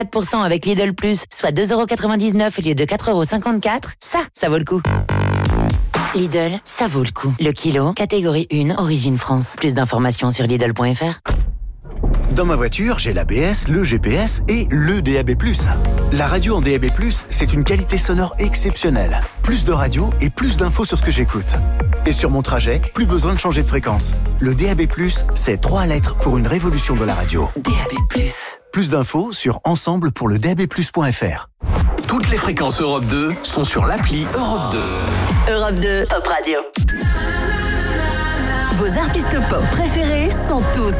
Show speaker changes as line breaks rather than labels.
4% avec Lidl Plus, soit 2,99€ au lieu de 4,54€, ça vaut le coup. Lidl, ça vaut le coup. Le kilo, catégorie 1, origine France. Plus d'informations sur Lidl.fr.
Dans ma voiture, j'ai l'ABS, le GPS et le DAB+. La radio en DAB+, c'est une qualité sonore exceptionnelle. Plus de radio et plus d'infos sur ce que j'écoute. Et sur mon trajet, plus besoin de changer de fréquence. Le DAB+, c'est 3 lettres pour une révolution de la radio.
DAB+.
Plus d'infos sur ensemble pour le DABplus.fr.
Toutes les fréquences Europe 2 sont sur l'appli Europe 2.
Europe 2, Top Radio. Vos artistes pop préférés sont tous